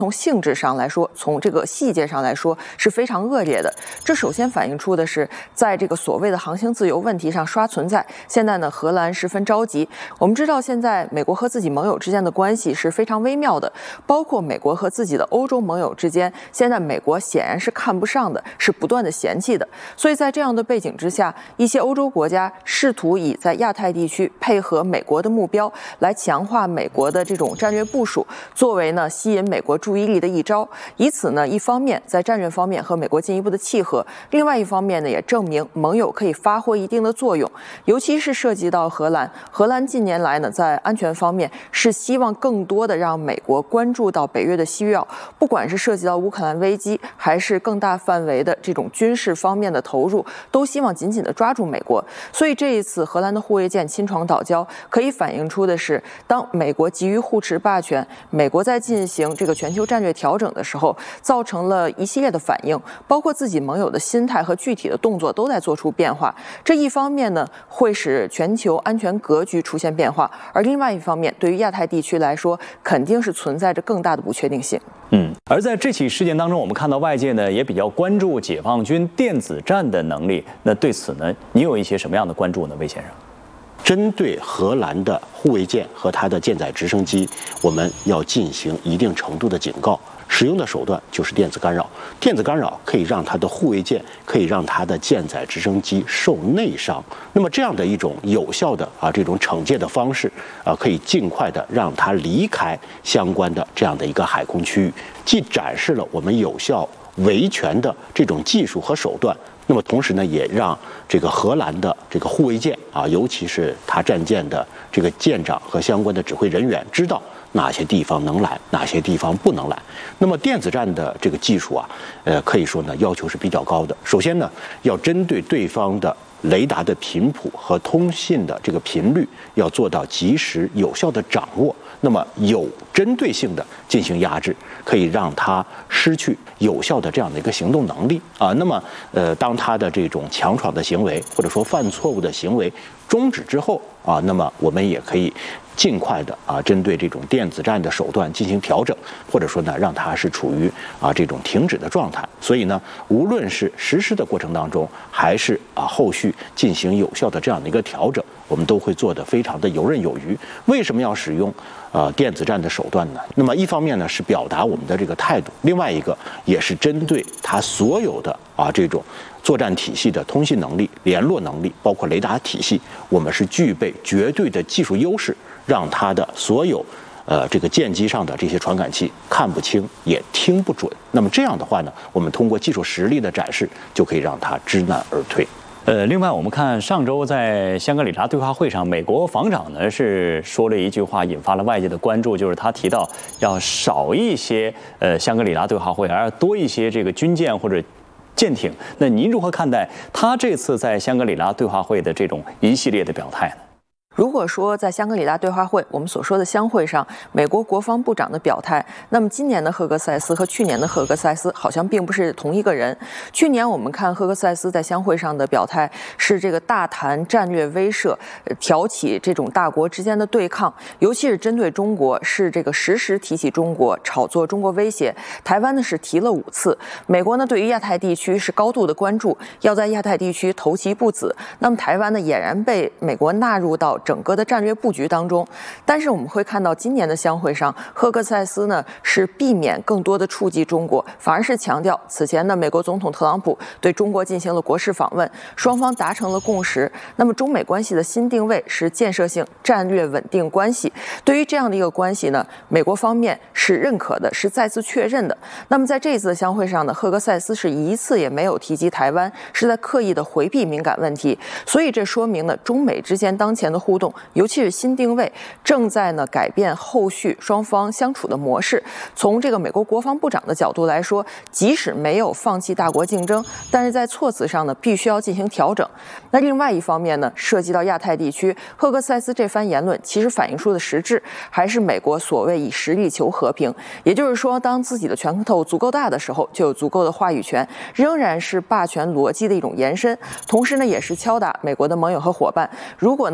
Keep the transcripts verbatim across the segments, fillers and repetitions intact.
从性质上来说，从这个细节上来说是非常恶劣的。这首先反映出的是，在这个所谓的航行自由问题上刷存在。现在呢，荷兰十分着急。我们知道，现在美国和自己盟友之间的关系是非常微妙的，包括美国和自己的欧洲盟友之间，现在美国显然是看不上的，是不断的嫌弃的。所以在这样的背景之下，一些欧洲国家试图以在亚太地区配合美国的目标，来强化美国的这种战略部署，作为呢吸引美国注意力的一招。以此呢，一方面在战略方面和美国进一步的契合，另外一方面呢，也证明盟友可以发挥一定的作用。尤其是涉及到荷兰，荷兰近年来呢，在安全方面是希望更多的让美国关注到北约的需要，不管是涉及到乌克兰危机，还是更大范围的这种军事方面的投入，都希望紧紧的抓住美国。所以这一次荷兰的护卫舰亲闯岛礁，可以反映出的是，当美国急于护持霸权，美国在进行这个全球战略调整的时候，造成了一系列的反应，包括自己盟友的心态和具体的动作都在做出变化。这一方面呢，会使全球安全格局出现变化，而另外一方面，对于亚太地区来说，肯定是存在着更大的不确定性。 嗯，而在这起事件当中，我们看到外界呢也比较关注解放军电子战的能力。那对此呢，你有一些什么样的关注呢，魏先生？ 针对荷兰的护卫舰和它的舰载直升机，我们要进行一定程度的警告。使用的手段就是电子干扰，电子干扰可以让它的护卫舰，可以让它的舰载直升机受内伤。那么这样的一种有效的啊这种惩戒的方式啊，可以尽快的让它离开相关的这样的一个海空区域，既展示了我们有效维权的这种技术和手段。那么同时呢，也让这个荷兰的这个护卫舰啊，尤其是它战舰的这个舰长和相关的指挥人员知道哪些地方能来，哪些地方不能来。那么电子战的这个技术啊，呃，可以说呢要求是比较高的。首先呢，要针对对方的雷达的频谱和通信的这个频率，要做到及时有效的掌握。那么有针对性的进行压制，可以让它失去有效的这样的一个行动能力啊。那么呃，当它的这种强闯的行为或者说犯错误的行为终止之后啊，那么我们也可以尽快的啊，针对这种电子战的手段进行调整，或者说呢，让它是处于啊这种停止的状态。所以呢，无论是实施的过程当中，还是啊后续进行有效的这样的一个调整，我们都会做得非常的游刃有余。为什么要使用呃电子战的手段呢？那么一方面呢是表达我们的这个态度，另外一个也是针对它所有的啊这种作战体系的通信能力、联络能力，包括雷达体系，我们是具备绝对的技术优势，让它的所有呃这个舰机上的这些传感器看不清也听不准。那么这样的话呢，我们通过技术实力的展示，就可以让它知难而退。 呃，另外我们看上周在香格里拉对话会上，美国防长呢是说了一句话，引发了外界的关注，就是他提到要少一些呃香格里拉对话会，而多一些这个军舰或者舰艇。那您如何看待他这次在香格里拉对话会的这种一系列的表态呢？ 如果说在香格里拉对话会，我们所说的香会上，美国国防部长的表态，那么今年的赫格塞斯和去年的赫格塞斯好像并不是同一个人。去年我们看赫格塞斯在香会上的表态是这个大谈战略威慑，挑起这种大国之间的对抗，尤其是针对中国，是这个时时提起中国，炒作中国威胁。台湾呢是提了五次，美国呢对于亚太地区是高度的关注，要在亚太地区投其不子。那么台湾呢俨然被美国纳入到整个的战略布局当中。但是我们会看到今年的香会上，赫格塞斯呢是避免更多的触及中国，反而是强调此前呢美国总统特朗普对中国进行了国事访问，双方达成了共识。那么中美关系的新定位是建设性战略稳定关系。对于这样的一个关系呢，美国方面是认可的，是再次确认的。那么在这一次的香会上呢，赫格塞斯是一次也没有提及台湾，是在刻意的回避敏感问题。所以这说明呢，中美之间当前的互动，尤其是新定位，正在呢改变后续双方相处的模式。从这个美国国防部长的角度来说，即使没有放弃大国竞争，但是在措辞上呢，必须要进行调整。那另外一方面呢，涉及到亚太地区，赫格塞斯这番言论其实反映出的实质还是美国所谓以实力求和平，也就是说，当自己的拳头足够大的时候，就有足够的话语权，仍然是霸权逻辑的一种延伸。同时呢，也是敲打美国的盟友和伙伴，如果呢在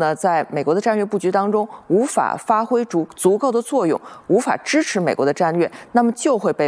美国的战略布局当中无法发挥足足够的作用，无法支持美国的战略，那么就会被